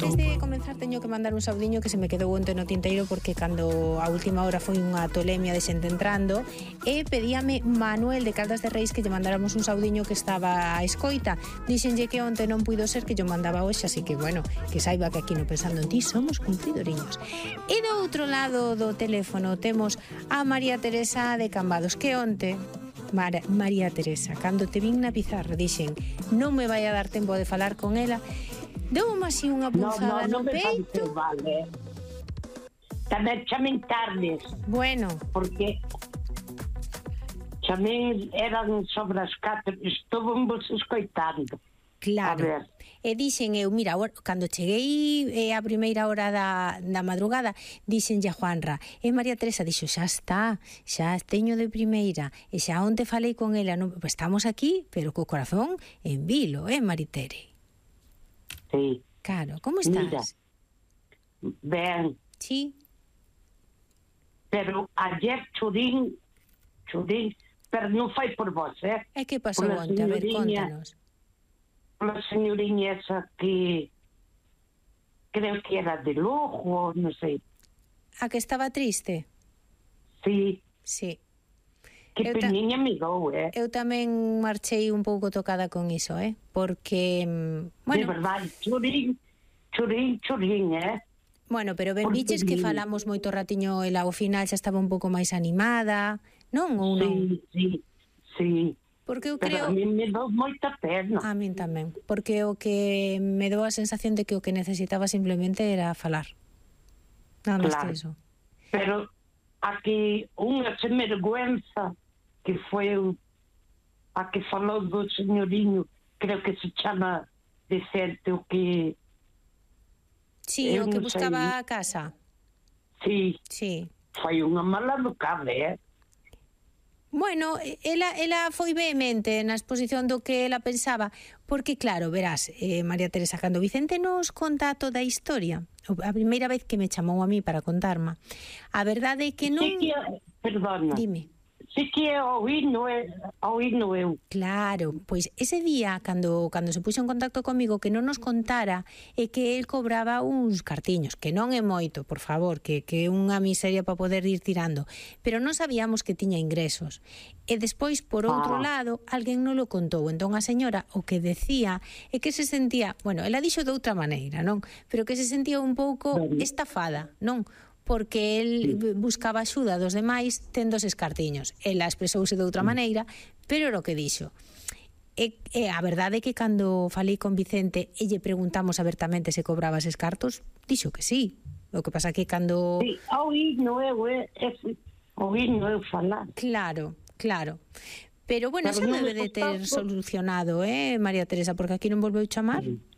Antes de comenzar teño que mandar un saudiño que se me quedou onte no tinteiro porque cando a última hora foi unha tolemia de xente entrando e pedíame Manuel de Caldas de Reis que lle mandáramos un saudiño que estaba a escoita. Díxenlle que onte non puido ser que yo mandaba hoxe, así que bueno, que saiba que aquí no Pensando en Ti somos cumplidoriños. E do outro lado do teléfono temos a María Teresa de Cambados, que onte María Teresa, cando te vin na pizarra dixen non me vai a dar tempo de falar con ela. Deu-me así unha punzada no peito. Vale. Tamén chamen tardes. Bueno. Porque chamen eran sobre as 4. Estuvo vos escoitando. Claro. E dixen eu, mira, cando cheguei a primeira hora da madrugada, dixenlle a Juanra, e María Teresa dixo, xa está, xa teño de primeira, e xa onte falei con ela, non, estamos aquí, pero co corazón en vilo, Maritere? Sí. Claro, como estás? Mira, ben. Sí. Pero ayer churín, pero non foi por vos, E que pasou onte? A ver, contanos. Pola señoriña esa que creo que era de Lugo, non sei. A que estaba triste? Sí. Sí. Que peniña mirou, Eu tamén marchei un pouco tocada con iso, porque, bueno... De verdade, churín, Bueno, pero ben viches que falamos moito ratiño, ela ao final xa estaba un pouco máis animada, non? Ou non? Sí. Porque eu creo... Pero a mí me dou moita pena. A min tamén, porque o que me dou a sensación de que o que necesitaba simplemente era falar. Nada máis que iso. Pero aquí unha semergüenza que foi a que falou do señoriño, creo que se chama Vicente, o que... Sí, o que buscaba a casa. Sí. Foi unha mala educada, Bueno, ela foi vehemente na exposición do que ela pensaba, porque claro, verás, María Teresa, cando Vicente nos conta toda a historia, a primeira vez que me chamou a mí para contarma, a verdade é que non... Perdona. Dime. Sí que oíno eu. Claro, pois ese día cando se puxo en contacto comigo que non nos contara é que el cobraba uns cartiños, que non é moito, por favor, que é unha miseria para poder ir tirando, pero non sabíamos que tiña ingresos. E despois, por outro lado, alguén non lo contou, entón a señora o que decía é que se sentía, bueno, ela dixo de outra maneira, non? Pero que se sentía un pouco estafada, non? Porque el buscaba axuda dos demais tendo eses cartiños. Ela expresouse de outra maneira, pero era o que dixo. E a verdade é que cando falei con Vicente e lle preguntamos abertamente se cobraba eses cartos, dixo que sí. O que pasa que cando... Sí, oíno eu falar. Claro. Pero bueno, xa debe de ter solucionado, María Teresa, porque aquí non volveu chamar.